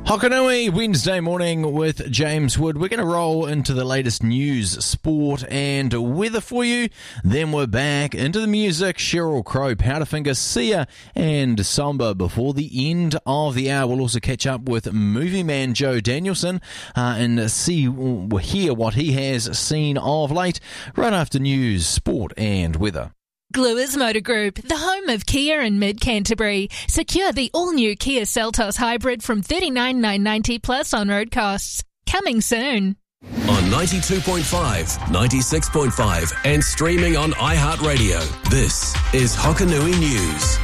Hokanui, Wednesday morning with James Wood. We're going to roll into the latest news, sport and weather for you. Then we're back into the music. Sheryl Crow, Powderfinger, Sia and Samba before the end of the hour. We'll also catch up with movie man Joe Danielson and hear what he has seen of late right after news, sport and weather. Gluers Motor Group, the home of Kia in mid-Canterbury. Secure the all-new Kia Seltos Hybrid from $39,990 plus on-road costs. Coming soon. On 92.5, 96.5 and streaming on iHeartRadio, this is Hokanui News.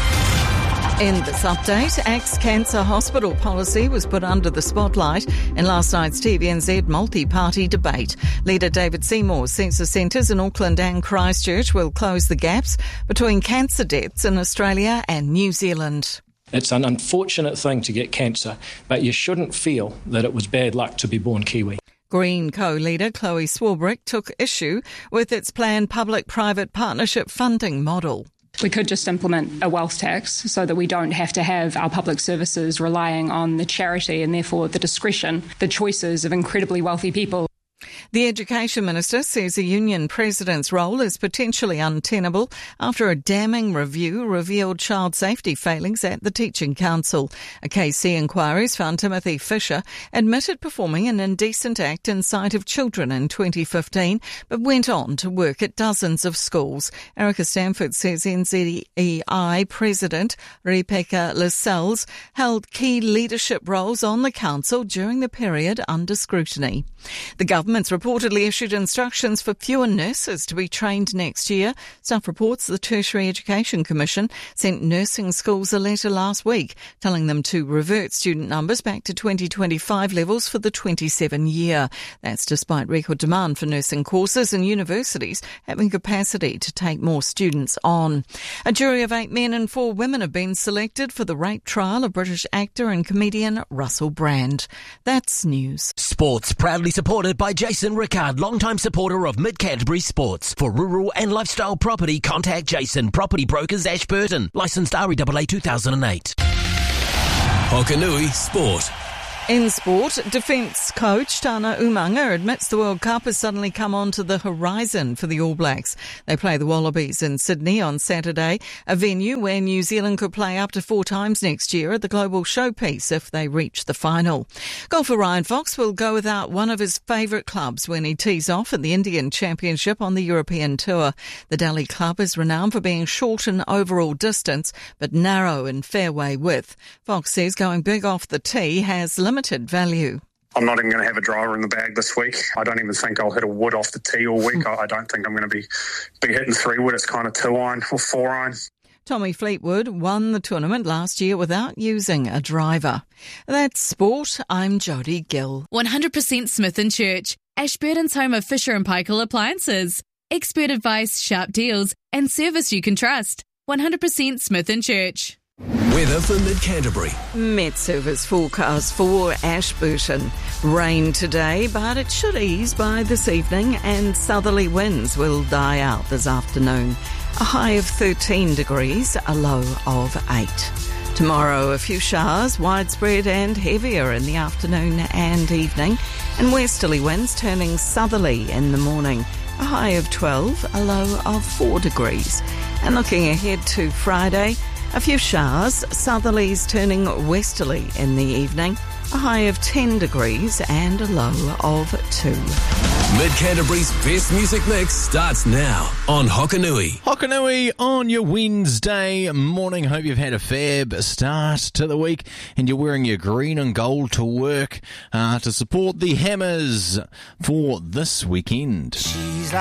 In this update, ACT's cancer hospital policy was put under the spotlight in last night's TVNZ multi-party debate. Leader David Seymour says the centres in Auckland and Christchurch will close the gaps between cancer deaths in Australia and New Zealand. It's an unfortunate thing to get cancer, but you shouldn't feel that it was bad luck to be born Kiwi. Green co-leader Chloe Swarbrick took issue with its planned public-private partnership funding model. We could just implement a wealth tax so that we don't have to have our public services relying on the charity and therefore the discretion, the choices of incredibly wealthy people. The Education Minister says a union president's role is potentially untenable after a damning review revealed child safety failings at the Teaching Council. A KC inquiry's found Timothy Fisher admitted performing an indecent act in sight of children in 2015, but went on to work at dozens of schools. Erica Stanford says NZEI President Rebecca Lascelles held key leadership roles on the council during the period under scrutiny. The government's reportedly issued instructions for fewer nurses to be trained next year. Stuff reports the Tertiary Education Commission sent nursing schools a letter last week telling them to revert student numbers back to 2025 levels for the 27 year. That's despite record demand for nursing courses and universities having capacity to take more students on. A jury of 8 men and 4 women have been selected for the rape trial of British actor and comedian Russell Brand. That's news. Sports proudly supported by Jason Rickard, longtime supporter of Mid-Canterbury Sports. For rural and lifestyle property, contact Jason, Property Brokers, Ashburton. Licensed REAA 2008. Hokanui Sport. In sport, defence coach Tana Umaga admits the World Cup has suddenly come onto the horizon for the All Blacks. They play the Wallabies in Sydney on Saturday, a venue where New Zealand could play up to 4 times next year at the Global Showpiece if they reach the final. Golfer Ryan Fox will go without one of his favourite clubs when he tees off at the Indian Championship on the European Tour. The Delhi club is renowned for being short in overall distance but narrow in fairway width. Fox says going big off the tee has limited value. I'm not even going to have a driver in the bag this week. I don't even think I'll hit a wood off the tee all week. I don't think I'm going to be hitting 3-wood. It's kind of 2-iron or 4-iron. Tommy Fleetwood won the tournament last year without using a driver. That's sport. I'm Jodie Gill. 100% Smith & Church, Ashburton's home of Fisher & Paykel appliances. Expert advice, sharp deals and service you can trust. 100% Smith & Church. Weather for Mid-Canterbury. Met Service forecast for Ashburton. Rain today, but it should ease by this evening and southerly winds will die out this afternoon. A high of 13 degrees, a low of 8. Tomorrow, a few showers, widespread and heavier in the afternoon and evening, and westerly winds turning southerly in the morning. A high of 12, a low of 4 degrees. And looking ahead to Friday, a few showers, southerlies turning westerly in the evening, a high of 10 degrees and a low of 2. Mid-Canterbury's best music mix starts now on Hokanui. Hokanui on your Wednesday morning. Hope you've had a fab start to the week and you're wearing your green and gold to work to support the Hammers for this weekend.